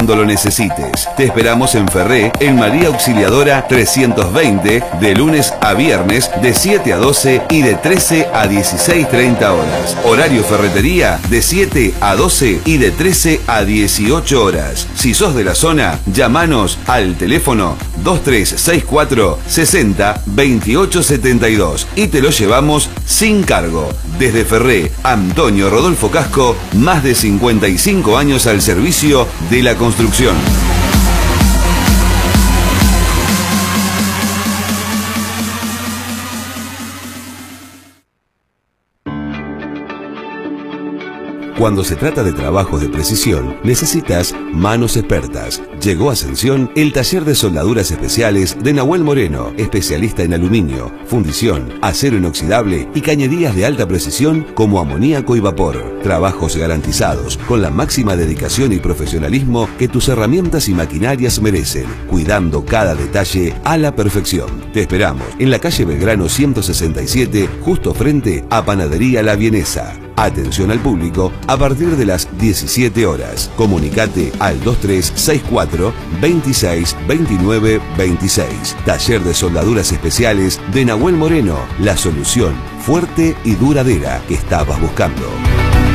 cuando lo necesites. Te esperamos en Ferré, en María Auxiliadora 320, de lunes a viernes, de 7 a 12 y de 13 a 16:30 horas. Horario ferretería, de 7 a 12 y de 13 a 18 horas. Si sos de la zona, llamanos al teléfono 2364 60 28 72 y te lo llevamos sin cargo. Desde Ferré, Antonio Rodolfo Casco, más de 55 años al servicio de la construcción. Cuando se trata de trabajos de precisión, necesitas manos expertas. Llegó a Ascensión el taller de soldaduras especiales de Nahuel Moreno, especialista en aluminio, fundición, acero inoxidable y cañerías de alta precisión como amoníaco y vapor. Trabajos garantizados, con la máxima dedicación y profesionalismo que tus herramientas y maquinarias merecen, cuidando cada detalle a la perfección. Te esperamos en la calle Belgrano 167, justo frente a Panadería La Vienesa. Atención al público a partir de las 17 horas. Comunicate al 2364 26 29 26. Taller de soldaduras especiales de Nahuel Moreno. La solución fuerte y duradera que estabas buscando.